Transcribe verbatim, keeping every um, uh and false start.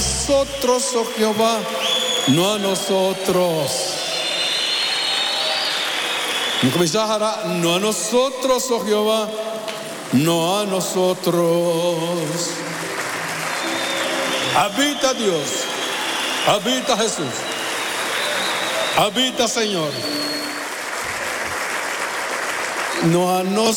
nosotros, oh Jehová, no a nosotros. No a nosotros, oh Jehová, no a nosotros. Habita Dios, habita Jesús, habita Señor. No a nosotros.